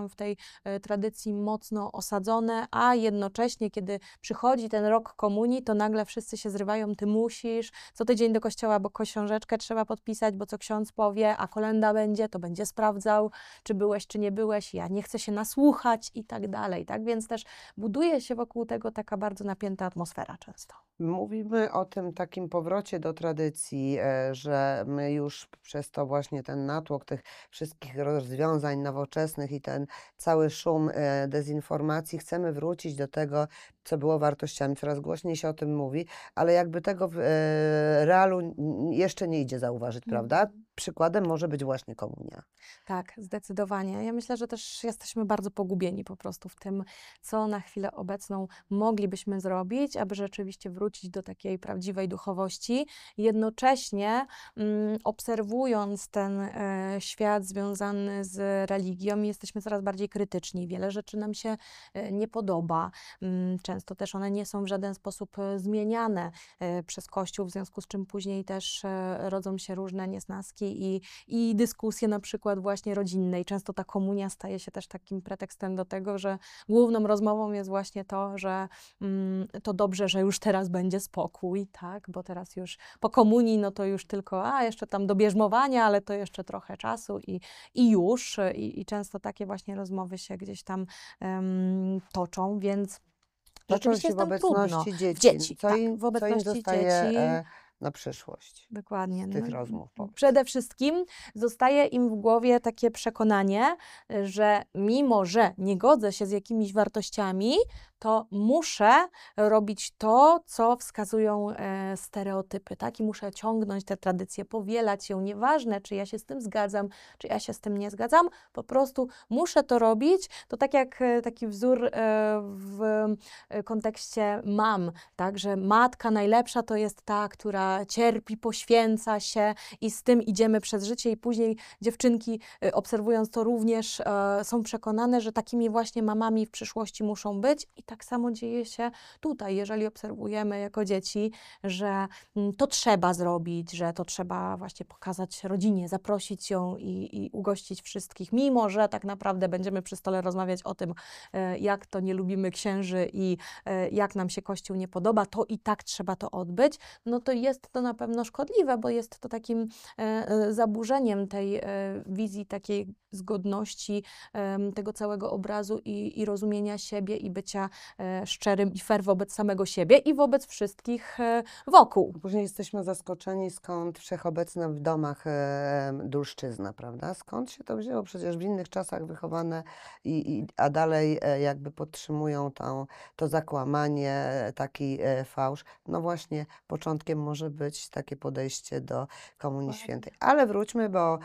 tam w tej tradycji mocno osadzone, a jednocześnie, kiedy przychodzi ten rok komunii, to nagle wszyscy się zrywają, ty musisz co tydzień do kościoła, bo książeczkę trzeba podpisać, bo co ksiądz powie, a kolenda będzie, to będzie sprawdzał, czy byłeś, czy nie byłeś, ja nie chcę się nasłuchać i tak dalej, tak? Więc też buduje się wokół tego taka bardzo napięta atmosfera często. Mówimy o tym takim powrocie do tradycji, że my już przez to właśnie ten natłok tych wszystkich rozwiązań nowoczesnych i ten cały szum dezinformacji chcemy wrócić do tego, co było wartościami. Coraz głośniej się o tym mówi, ale jakby tego w realu jeszcze nie idzie zauważyć, prawda? Przykładem może być właśnie komunia. Tak, zdecydowanie. Ja myślę, że też jesteśmy bardzo pogubieni po prostu w tym, co na chwilę obecną moglibyśmy zrobić, aby rzeczywiście wrócić do takiej prawdziwej duchowości. Jednocześnie obserwując ten świat związany z religią, jesteśmy coraz bardziej krytyczni. Wiele rzeczy nam się nie podoba. Często też one nie są w żaden sposób zmieniane przez Kościół, w związku z czym później też rodzą się różne niesnaski i dyskusje na przykład właśnie rodzinne. I często ta komunia staje się też takim pretekstem do tego, że główną rozmową jest właśnie to, że to dobrze, że już teraz będzie spokój, tak? Bo teraz już po komunii, no to już tylko, jeszcze tam do bierzmowania, ale to jeszcze trochę czasu i już. I często takie właśnie rozmowy się gdzieś tam toczą, więc Toczą rzeczywiście się w jest nam trudno. obecności dzieci. Dzieci, Co tak, im, w co im obecności zostaje dzieci. na przyszłość Dokładnie. z tych rozmów? Powiedz. Przede wszystkim zostaje im w głowie takie przekonanie, że mimo, że nie godzę się z jakimiś wartościami, to muszę robić to, co wskazują stereotypy, tak? I muszę ciągnąć tę tradycję, powielać ją. Nieważne, czy ja się z tym zgadzam, czy ja się z tym nie zgadzam, po prostu muszę to robić. To tak jak taki wzór w kontekście mam, tak? Że matka najlepsza to jest ta, która cierpi, poświęca się i z tym idziemy przez życie i później dziewczynki obserwując to również są przekonane, że takimi właśnie mamami w przyszłości muszą być i tak samo dzieje się tutaj, jeżeli obserwujemy jako dzieci, że to trzeba zrobić, że to trzeba właśnie pokazać rodzinie, zaprosić ją i ugościć wszystkich, mimo że tak naprawdę będziemy przy stole rozmawiać o tym, jak to nie lubimy księży i jak nam się Kościół nie podoba, to i tak trzeba to odbyć, no to jest to na pewno szkodliwe, bo jest to takim zaburzeniem tej wizji takiej zgodności tego całego obrazu i rozumienia siebie i bycia szczerym i fair wobec samego siebie i wobec wszystkich wokół. Później jesteśmy zaskoczeni, skąd wszechobecna w domach dulszczyzna, prawda? Skąd się to wzięło? Przecież w innych czasach wychowane, a dalej jakby podtrzymują to zakłamanie, taki fałsz. No właśnie, początkiem może być takie podejście do Komunii Świętej. Ale wróćmy, bo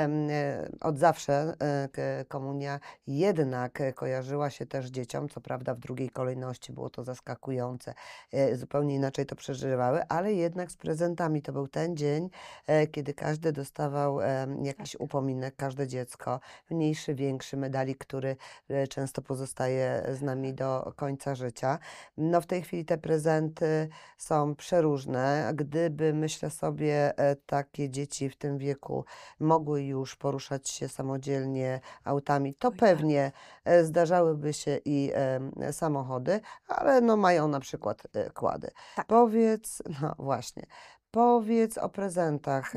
od zawsze komunia jednak kojarzyła się też dzieciom, co prawda w drugiej kolejności było to zaskakujące, zupełnie inaczej to przeżywały, ale jednak z prezentami. To był ten dzień, kiedy każdy dostawał jakiś upominek, każde dziecko, mniejszy, większy, medalik, który często pozostaje z nami do końca życia. No w tej chwili te prezenty są przeróżne. Gdyby, myślę sobie, takie dzieci w tym wieku mogły już poruszać się samodzielnie autami, to pewnie zdarzałyby się i samochody, ale no mają na przykład kłady. Tak. Powiedz, no właśnie, powiedz o prezentach.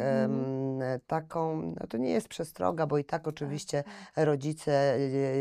Taką, no to nie jest przestroga, bo i tak oczywiście rodzice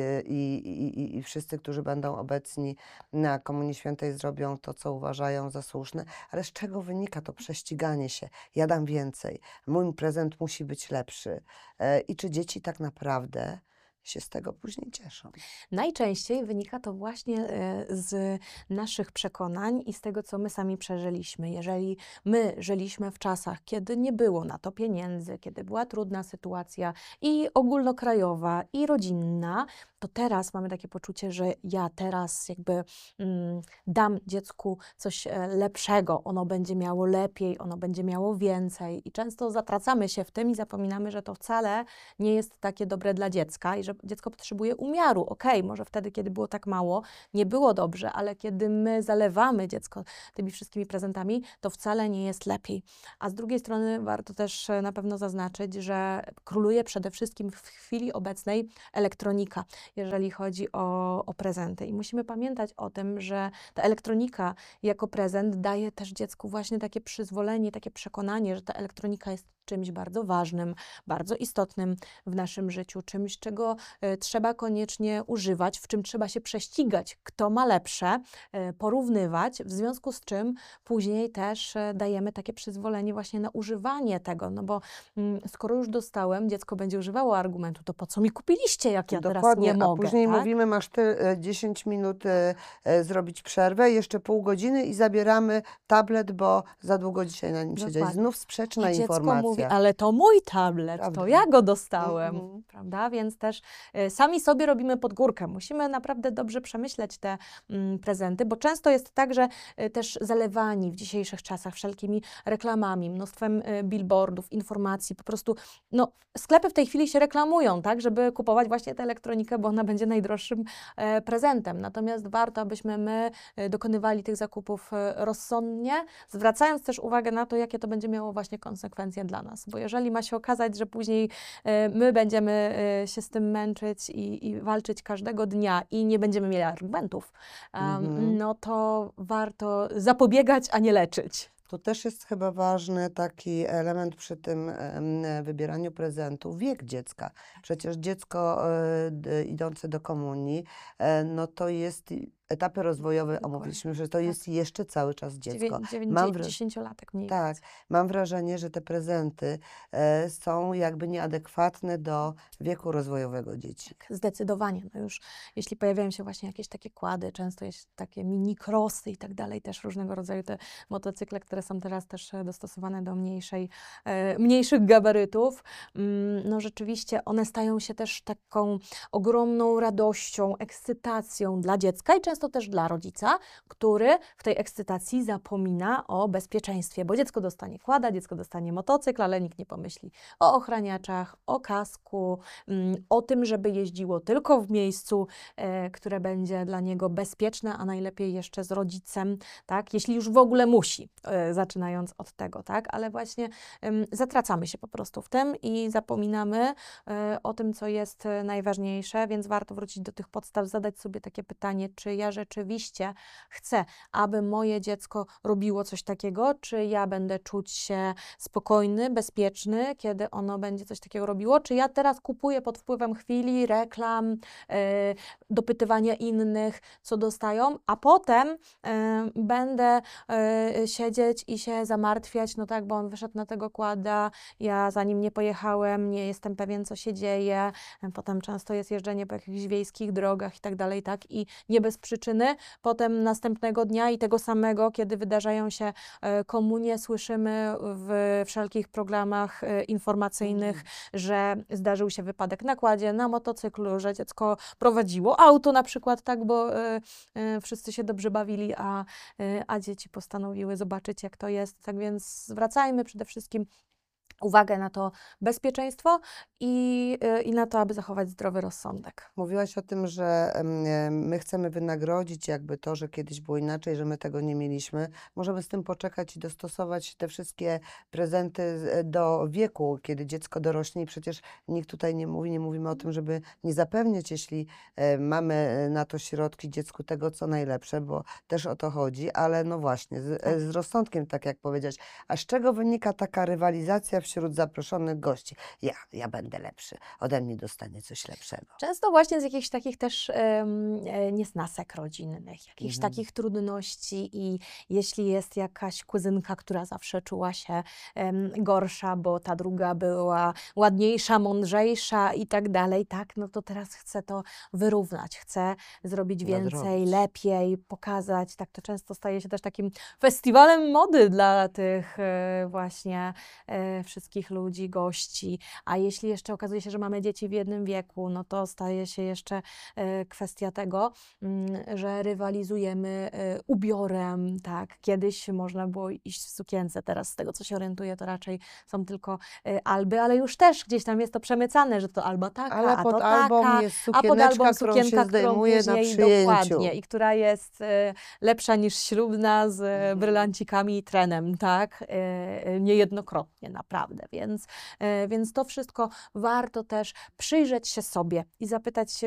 i wszyscy, którzy będą obecni na Komunii Świętej zrobią to, co uważają za słuszne, ale z czego wynika to prześciganie się? Ja dam więcej, mój prezent musi być lepszy. I czy dzieci tak naprawdę się z tego później cieszą? Najczęściej wynika to właśnie z naszych przekonań i z tego, co my sami przeżyliśmy. Jeżeli my żyliśmy w czasach, kiedy nie było na to pieniędzy, kiedy była trudna sytuacja i ogólnokrajowa, i rodzinna, to teraz mamy takie poczucie, że ja teraz jakby dam dziecku coś lepszego, ono będzie miało lepiej, ono będzie miało więcej i często zatracamy się w tym i zapominamy, że to wcale nie jest takie dobre dla dziecka i że że dziecko potrzebuje umiaru. Okej, może wtedy, kiedy było tak mało, nie było dobrze, ale kiedy my zalewamy dziecko tymi wszystkimi prezentami, to wcale nie jest lepiej. A z drugiej strony warto też na pewno zaznaczyć, że króluje przede wszystkim w chwili obecnej elektronika, jeżeli chodzi o prezenty. I musimy pamiętać o tym, że ta elektronika jako prezent daje też dziecku właśnie takie przyzwolenie, takie przekonanie, że ta elektronika jest czymś bardzo ważnym, bardzo istotnym w naszym życiu, czymś, czego trzeba koniecznie używać, w czym trzeba się prześcigać, kto ma lepsze, porównywać, w związku z czym później też dajemy takie przyzwolenie właśnie na używanie tego, no bo skoro już dostałem, dziecko będzie używało argumentu, to po co mi kupiliście, jak ja teraz Dokładnie, nie mogę, a później tak? mówimy, masz ty 10 minut zrobić przerwę, jeszcze pół godziny i zabieramy tablet, bo za długo dzisiaj na nim siedzieć. Dokładnie. Znów sprzeczna I dziecko informacja. mówi, ale to mój tablet, Prawda. to ja go dostałem, Mhm. prawda? Więc też sami sobie robimy pod górkę. Musimy naprawdę dobrze przemyśleć te prezenty, bo często jest tak, że też zalewani w dzisiejszych czasach wszelkimi reklamami, mnóstwem billboardów, informacji, po prostu, no, sklepy w tej chwili się reklamują, tak, żeby kupować właśnie tę elektronikę, bo ona będzie najdroższym prezentem. Natomiast warto, abyśmy my dokonywali tych zakupów rozsądnie, zwracając też uwagę na to, jakie to będzie miało właśnie konsekwencje dla nas. Bo jeżeli ma się okazać, że później my będziemy się z tym męczyć i walczyć każdego dnia i nie będziemy mieli argumentów, no to warto zapobiegać, a nie leczyć. To też jest chyba ważny taki element przy tym wybieraniu prezentów, wiek dziecka. Przecież dziecko idące do komunii, no to jest etapy rozwojowe, Dokładnie, omówiliśmy, że to tak. jest jeszcze cały czas dziecko. 10-latek mniej Tak, więcej. mam wrażenie, że te prezenty są jakby nieadekwatne do wieku rozwojowego dzieci. Zdecydowanie. No już jeśli pojawiają się właśnie jakieś takie kłady, często jest takie mini crossy i tak dalej, też różnego rodzaju te motocykle, które są teraz też dostosowane do mniejszych gabarytów, no rzeczywiście one stają się też taką ogromną radością, ekscytacją dla dziecka i często też dla rodzica, który w tej ekscytacji zapomina o bezpieczeństwie, bo dziecko dostanie kłada, dziecko dostanie motocykl, ale nikt nie pomyśli o ochraniaczach, o kasku, o tym, żeby jeździło tylko w miejscu, które będzie dla niego bezpieczne, a najlepiej jeszcze z rodzicem, tak, jeśli już w ogóle musi, zaczynając od tego, tak, ale właśnie zatracamy się po prostu w tym i zapominamy o tym, co jest najważniejsze, więc warto wrócić do tych podstaw, zadać sobie takie pytanie, czy ja rzeczywiście chcę, aby moje dziecko robiło coś takiego, czy ja będę czuć się spokojny, bezpieczny, kiedy ono będzie coś takiego robiło, czy ja teraz kupuję pod wpływem chwili, reklam, dopytywania innych, co dostają, a potem będę siedzieć i się zamartwiać, no tak, bo on wyszedł na tego kłada, ja za nim nie pojechałem, nie jestem pewien, co się dzieje, potem często jest jeżdżenie po jakichś wiejskich drogach i tak dalej, tak, i nie bez przyczyny, potem następnego dnia i tego samego, kiedy wydarzają się komunie, słyszymy w wszelkich programach informacyjnych, że zdarzył się wypadek na kładzie, na motocyklu, że dziecko prowadziło auto na przykład, tak, bo wszyscy się dobrze bawili, a dzieci postanowiły zobaczyć, jak to jest. Tak więc zwracajmy przede wszystkim uwagę na to bezpieczeństwo i na to, aby zachować zdrowy rozsądek. Mówiłaś o tym, że my chcemy wynagrodzić jakby to, że kiedyś było inaczej, że my tego nie mieliśmy. Możemy z tym poczekać i dostosować te wszystkie prezenty do wieku, kiedy dziecko dorośnie i przecież nikt tutaj nie mówimy o tym, żeby nie zapewniać, jeśli mamy na to środki, dziecku tego, co najlepsze, bo też o to chodzi, ale no właśnie, z rozsądkiem, tak jak powiedziałeś. A z czego wynika taka rywalizacja wśród zaproszonych gości? Ja będę lepszy, ode mnie dostanie coś lepszego. Często właśnie z jakichś takich też niesnasek rodzinnych, jakichś takich trudności i jeśli jest jakaś kuzynka, która zawsze czuła się gorsza, bo ta druga była ładniejsza, mądrzejsza i tak dalej, tak, no to teraz chcę to wyrównać, chcę zrobić więcej, Nadrobić. lepiej, pokazać, tak to często staje się też takim festiwalem mody dla tych właśnie wszystkich ludzi, gości, a jeśli jeszcze okazuje się, że mamy dzieci w jednym wieku, no to staje się jeszcze kwestia tego, że rywalizujemy ubiorem, tak, kiedyś można było iść w sukience, teraz z tego, co się orientuję, to raczej są tylko alby, ale już też gdzieś tam jest to przemycane, że to alba taka, Ale a pod to albą taka, jest a pod albą sukieneczka, którą się sukienka, którą zdejmuje na później przyjęciu. dokładnie i która jest lepsza niż ślubna z brylancikami i trenem, tak, niejednokrotnie naprawdę, więc to wszystko warto też przyjrzeć się sobie i zapytać się,